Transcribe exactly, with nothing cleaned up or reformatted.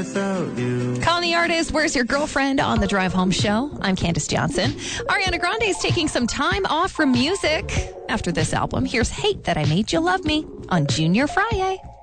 without you. Calling the artist, Where's Your Girlfriend on the Drive Home Show. I'm Candace Johnson. Ariana Grande is taking some time off from music after this album. Here's Hate That I Made You Love Me on Junior Friday.